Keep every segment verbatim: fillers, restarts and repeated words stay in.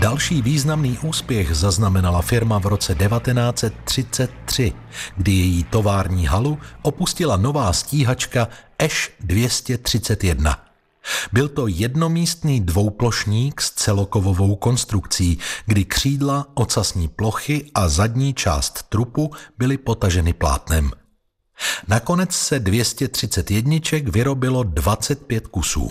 Další významný úspěch zaznamenala firma v roce devatenáct set třicet tři, kdy její tovární halu opustila nová stíhačka Eš dvě stě třicet jedna. Byl to jednomístný dvouplošník s celokovovou konstrukcí, kdy křídla, ocasní plochy a zadní část trupu byly potaženy plátnem. Nakonec se dvě stě třicet jedniček vyrobilo dvacet pět kusů.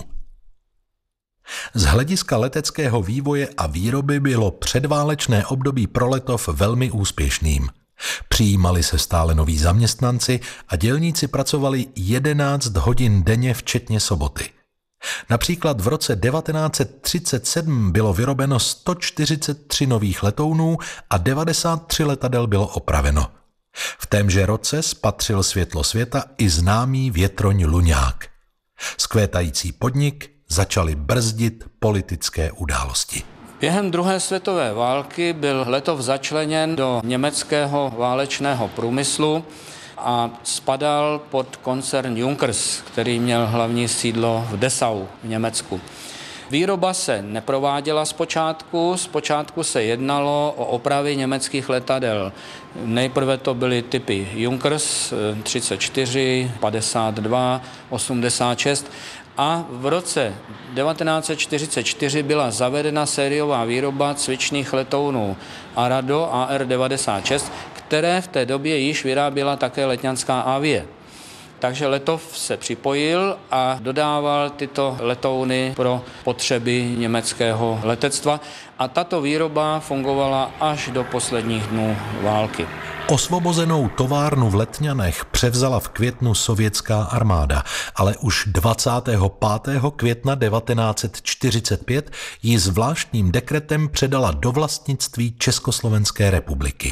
Z hlediska leteckého vývoje a výroby bylo předválečné období pro Letov velmi úspěšným. Přijímali se stále noví zaměstnanci a dělníci pracovali jedenáct hodin denně včetně soboty. Například v roce devatenáct set třicet sedm bylo vyrobeno sto čtyřicet tři nových letounů a devadesát tři letadel bylo opraveno. V témže roce spatřil světlo světa i známý větroň Luňák. Skvétající podnik začaly brzdit politické události. Během druhé světové války byl Letov začleněn do německého válečného průmyslu a spadal pod koncern Junkers, který měl hlavní sídlo v Dessau v Německu. Výroba se neprováděla zpočátku, zpočátku se jednalo o opravy německých letadel. Nejprve to byly typy Junkers třicet čtyři, padesát dva, osmdesát šest a v roce devatenáct set čtyřicet čtyři byla zavedena sériová výroba cvičných letounů Arado A R devadesát šest, které v té době již vyráběla také letňanská Avie. Takže Letov se připojil a dodával tyto letouny pro potřeby německého letectva a tato výroba fungovala až do posledních dnů války. Osvobozenou továrnu v Letňanech převzala v květnu sovětská armáda, ale už dvacátého pátého května devatenáct set čtyřicet pět ji zvláštním dekretem předala do vlastnictví Československé republiky.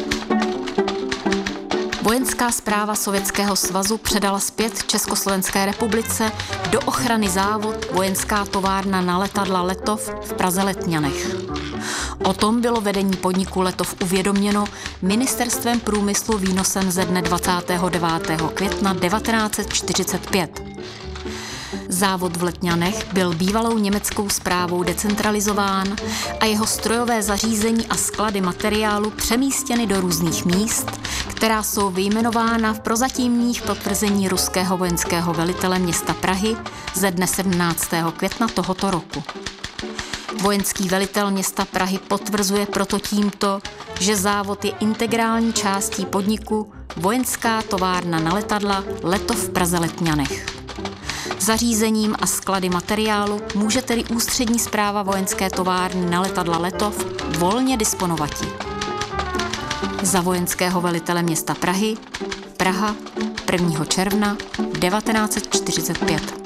Vojenská správa Sovětského svazu předala zpět Československé republice do ochrany závod Vojenská továrna na letadla Letov v Praze Letňanech. O tom bylo vedení podniku Letov uvědoměno Ministerstvem průmyslu výnosem ze dne dvacátého devátého května devatenáct set čtyřicet pět. Závod v Letňanech byl bývalou německou správou decentralizován a jeho strojové zařízení a sklady materiálu přemístěny do různých míst, která jsou vyjmenována v prozatímních potvrzení ruského vojenského velitele města Prahy ze dne sedmnáctého května tohoto roku. Vojenský velitel města Prahy potvrzuje proto tímto, že závod je integrální částí podniku Vojenská továrna na letadla Letov v Praze Letňanech. Zařízením a sklady materiálu může tedy ústřední správa vojenské továrny na letadla Letov volně disponovati. Za vojenského velitele města Prahy, Praha, prvního června devatenáct set čtyřicet pět.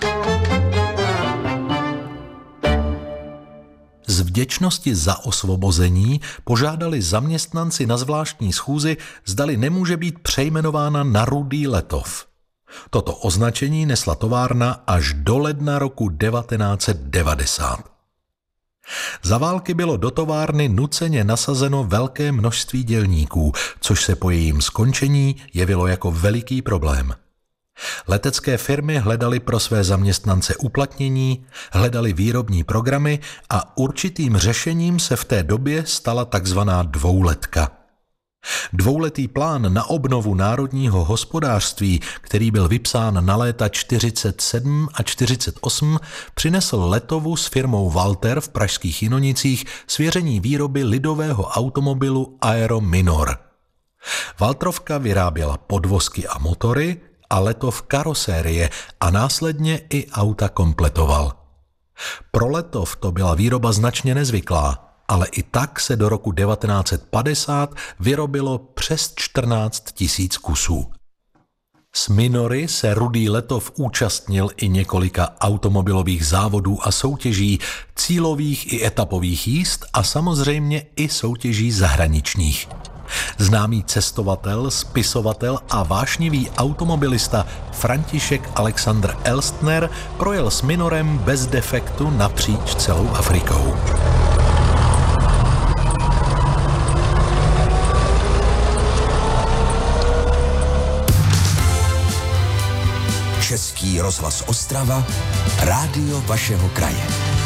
Z vděčnosti za osvobození požádali zaměstnanci na zvláštní schůzi, zdali nemůže být přejmenována na Rudý Letov. Toto označení nesla továrna až do ledna roku devatenáct set devadesát. Za války bylo do továrny nuceně nasazeno velké množství dělníků, což se po jejím skončení jevilo jako veliký problém. Letecké firmy hledaly pro své zaměstnance uplatnění, hledaly výrobní programy a určitým řešením se v té době stala takzvaná dvouletka. Dvouletý plán na obnovu národního hospodářství, který byl vypsán na léta čtyřicet sedm a čtyřicet osm, přinesl Letovu s firmou Walter v pražských Jinonicích svěření výroby lidového automobilu Aero Minor. Waltrovka vyráběla podvozky a motory a Letov karosérie a následně i auta kompletoval. Pro Letov to byla výroba značně nezvyklá, ale i tak se do roku devatenáct set padesát vyrobilo přes čtrnáct tisíc kusů. S Minory se Rudý Letov účastnil i několika automobilových závodů a soutěží, cílových i etapových jízd a samozřejmě i soutěží zahraničních. Známý cestovatel, spisovatel a vášnivý automobilista František Alexandr Elstner projel s Minorem bez defektu napříč celou Afrikou. Český rozhlas Ostrava, rádio vašeho kraje.